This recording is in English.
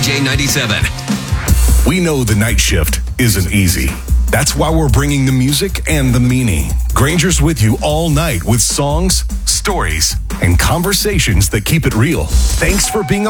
CJ 97. We know the night shift isn't easy. That's why we're bringing the music and the meaning. Granger's with you all night with songs, stories, and conversations that keep it real. Thanks for being